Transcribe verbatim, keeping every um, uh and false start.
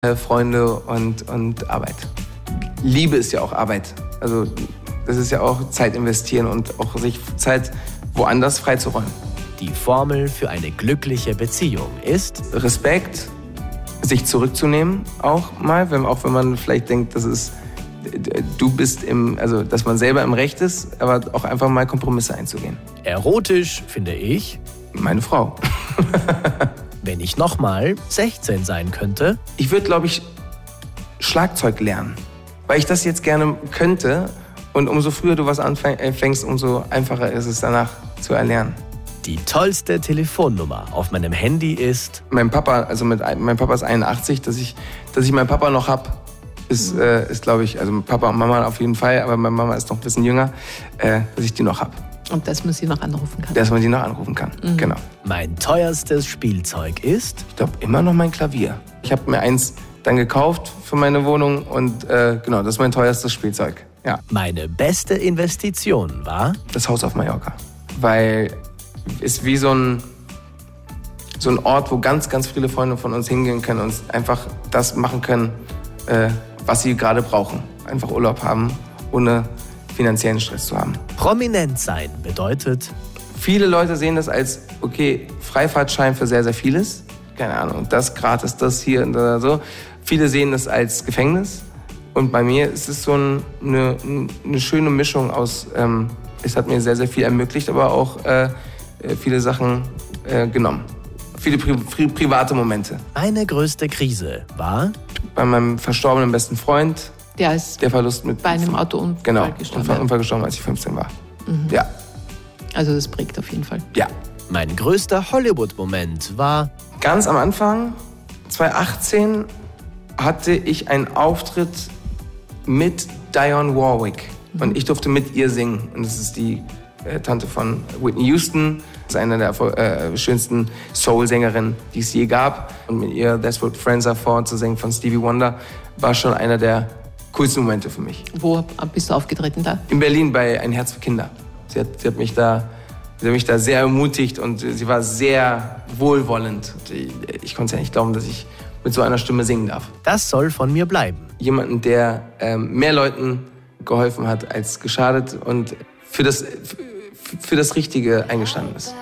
äh, Freunde und, und Arbeit. Liebe ist ja auch Arbeit. Also das ist ja auch Zeit investieren und auch sich Zeit woanders freizuräumen. Die Formel für eine glückliche Beziehung ist Respekt, sich zurückzunehmen auch mal, wenn, auch wenn man vielleicht denkt, das ist, du bist im, also dass man selber im Recht ist, aber auch einfach mal Kompromisse einzugehen. Erotisch, finde ich, meine Frau. wenn ich nochmal sechzehn sein könnte. Ich würde, glaube ich, Schlagzeug lernen, weil ich das jetzt gerne könnte. Und umso früher du was anfängst, umso einfacher ist es danach zu erlernen. Die tollste Telefonnummer auf meinem Handy ist... Mein Papa, also mit, mein Papa ist einundachtzig, dass ich, dass ich meinen Papa noch habe, ist, mhm. äh, ist glaube ich, also Papa und Mama auf jeden Fall, aber meine Mama ist noch ein bisschen jünger, äh, dass ich die noch habe. Und dass man sie noch anrufen kann. Dass man sie noch anrufen kann, mhm. genau. Mein teuerstes Spielzeug ist... Ich glaube, immer noch mein Klavier. Ich habe mir eins dann gekauft für meine Wohnung und äh, genau, das ist mein teuerstes Spielzeug. Ja. Meine beste Investition war... das Haus auf Mallorca. Weil es wie so ein, so ein Ort, wo ganz, ganz viele Freunde von uns hingehen können und einfach das machen können, äh, was sie gerade brauchen. Einfach Urlaub haben, ohne finanziellen Stress zu haben. Prominent sein bedeutet... Viele Leute sehen das als, okay, Freifahrtschein für sehr, sehr vieles. Keine Ahnung, das gratis, das hier und da so. Viele sehen das als Gefängnis. Und bei mir ist es so ein, eine, eine schöne Mischung aus, ähm, es hat mir sehr, sehr viel ermöglicht, aber auch äh, viele Sachen äh, genommen. Viele pri pri private Momente. Meine größte Krise war? Bei meinem verstorbenen besten Freund. Der ist der Verlust mit bei einem Autounfall genau, gestorben. Genau, Unfall gestorben, als ich fünfzehn war. Mhm. Ja. Also das prägt auf jeden Fall. Ja. Mein größter Hollywood-Moment war... Ganz am Anfang, zweitausendachtzehn, hatte ich einen Auftritt mit Dionne Warwick. Mhm. Und ich durfte mit ihr singen. Und das ist die äh, Tante von Whitney Houston. Das ist eine der äh, schönsten Soul-Sängerinnen, die es je gab. Und mit ihr That's What Friends Are For zu singen von Stevie Wonder war schon einer der coolsten Momente für mich. Wo bist du aufgetreten da? In Berlin bei Ein Herz für Kinder. Sie hat, sie hat mich da... Sie hat mich da sehr ermutigt und sie war sehr wohlwollend. Ich, ich konnte ja nicht glauben, dass ich mit so einer Stimme singen darf. Das soll von mir bleiben. Jemanden, der ähm, mehr Leuten geholfen hat als geschadet und für das, für, für das Richtige eingestanden ist.